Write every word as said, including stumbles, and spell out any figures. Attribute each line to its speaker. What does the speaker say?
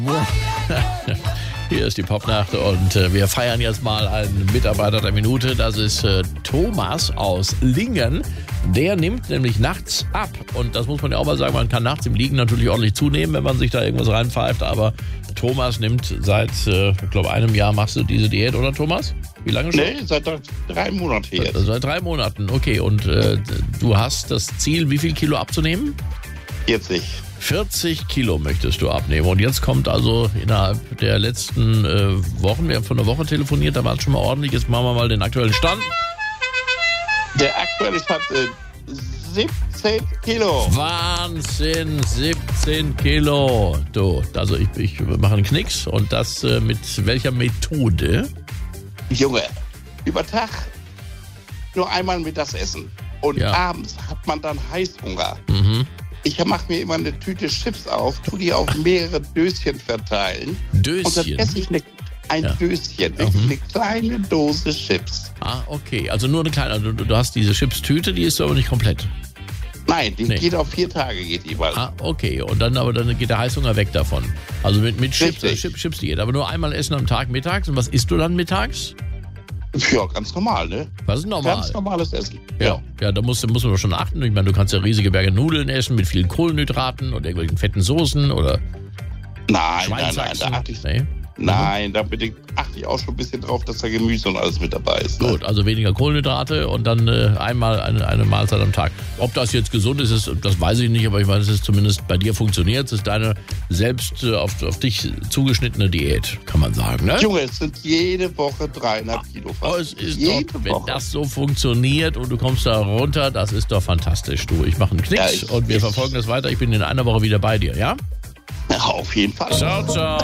Speaker 1: Hier ist die Popnacht und äh, wir feiern jetzt mal einen Mitarbeiter der Minute. Das ist äh, Thomas aus Lingen. Der nimmt nämlich nachts ab. Und das muss man ja auch mal sagen, man kann nachts im Liegen natürlich ordentlich zunehmen, wenn man sich da irgendwas reinpfeift. Aber Thomas nimmt seit, äh, ich glaube, einem Jahr machst du diese Diät, oder Thomas? Wie lange schon?
Speaker 2: Nee, seit drei Monaten jetzt.
Speaker 1: Seit, seit drei Monaten, okay. Und äh, du hast das Ziel, wie viel Kilo abzunehmen?
Speaker 2: vierzig.
Speaker 1: vierzig Kilo möchtest du abnehmen. Und jetzt kommt also innerhalb der letzten äh, Wochen, wir haben vor einer Woche telefoniert, da war es schon mal ordentlich. Jetzt machen wir mal den aktuellen Stand.
Speaker 2: Der aktuelle Stand äh, siebzehn Kilo.
Speaker 1: Wahnsinn, siebzehn Kilo. Du, also ich, ich mache einen Knicks und das äh, mit welcher Methode?
Speaker 2: Junge, über Tag nur einmal mittags essen. Und
Speaker 1: Ja.
Speaker 2: abends hat man dann Heißhunger.
Speaker 1: Mhm.
Speaker 2: Ich mache mir immer eine Tüte Chips auf, tu die auf mehrere Döschen verteilen.
Speaker 1: Döschen?
Speaker 2: Und dann esse ich eine, ein
Speaker 1: Ja.
Speaker 2: Döschen,
Speaker 1: Mhm.
Speaker 2: eine kleine Dose Chips.
Speaker 1: Ah, okay. Also nur eine kleine, also du, du hast diese Chips-Tüte, die ist aber nicht komplett.
Speaker 2: Nein, die
Speaker 1: Nee.
Speaker 2: geht auf vier Tage, geht die mal.
Speaker 1: Ah, okay. Und dann aber dann geht der Heißhunger weg davon. Also mit, mit Chips,
Speaker 2: Richtig.
Speaker 1: Chips, Chips Diät. Aber nur einmal essen am Tag mittags. Und was isst du dann mittags?
Speaker 2: Ja, ganz normal, ne?
Speaker 1: Was ist normal?
Speaker 2: Ganz normales Essen.
Speaker 1: Ja, ja, da musst, du- muss man schon achten. Ich meine, du kannst ja riesige Berge Nudeln essen mit vielen Kohlenhydraten und irgendwelchen fetten Soßen oder
Speaker 2: Nein, nein, nein,
Speaker 1: Schweinshaxen.
Speaker 2: da achte ich,
Speaker 1: Nee?
Speaker 2: nein, da bitte achte ich auch schon ein bisschen drauf, dass da Gemüse und alles mit dabei ist. Ne?
Speaker 1: Gut, also weniger Kohlenhydrate und dann äh, einmal eine, eine Mahlzeit am Tag. Ob das jetzt gesund ist, ist, das weiß ich nicht, aber ich weiß, dass es zumindest bei dir funktioniert. Es ist deine selbst äh, auf, auf dich zugeschnittene Diät, kann man sagen, ne?
Speaker 2: Junge, es sind jede Woche dreieinhalb Kilo
Speaker 1: Oh,
Speaker 2: fast.
Speaker 1: es ist
Speaker 2: jede
Speaker 1: doch, wenn
Speaker 2: Woche.
Speaker 1: das so funktioniert und du kommst da runter, das ist doch fantastisch, du. Ich mache einen Knicks
Speaker 2: Ja, ich-
Speaker 1: und wir
Speaker 2: ich-
Speaker 1: verfolgen das weiter. Ich bin in einer Woche wieder bei dir, ja?
Speaker 2: Ja, auf jeden Fall.
Speaker 1: Ciao, ciao.